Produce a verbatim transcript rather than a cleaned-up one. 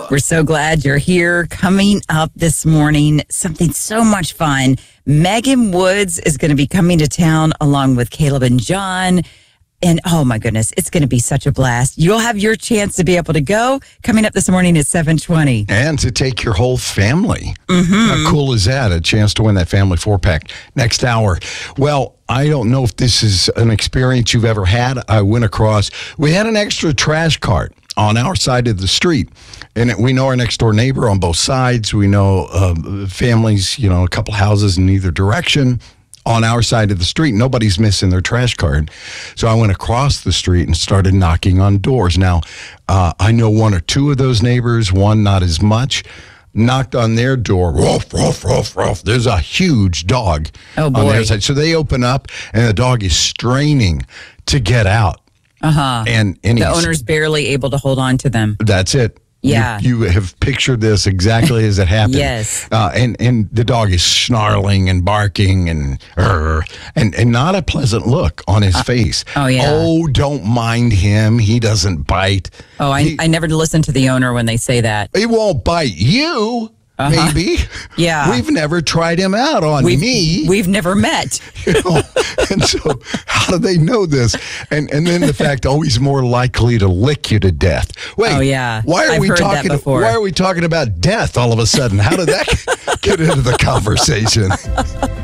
We're so glad you're here. Coming up this morning, something so much fun. Megan Woods is going to be coming to town along with Caleb and John. And oh my goodness, it's going to be such a blast. You'll have your chance to be able to go coming up this morning at seven twenty. And to take your whole family. Mm-hmm. How cool is that? A chance to win that family four-pack next hour. Well, I don't know if this is an experience you've ever had. I went across, we had an extra trash cart on our side of the street. And we know our next door neighbor on both sides. We know uh, families, you know, a couple houses in either direction. On our side of the street, nobody's missing their trash cart. So I went across the street and started knocking on doors. Now, uh, I know one or two of those neighbors, one not as much. Knocked on their door. Ruff, ruff, ruff, ruff. There's a huge dog oh, boy. on their side. So they open up, and the dog is straining to get out. Uh-huh. And, and the owner's barely able to hold on to them. That's it. Yeah. You, you have pictured this exactly as it happened. Yes. Uh, and, and the dog is snarling and barking and uh, and and not a pleasant look on his uh, face. Oh, yeah. Oh, don't mind him. He doesn't bite. Oh, I, he, I never listen to the owner when they say that. He won't bite you. Uh-huh. Maybe. Yeah. We've never tried him out on we've, me. We've never met. You know? And so how do they know this? And and then the fact, oh, he's more likely to lick you to death. Wait, oh, yeah. why are I've we heard talking that before. Why are we talking about death all of a sudden? How did that get into the conversation?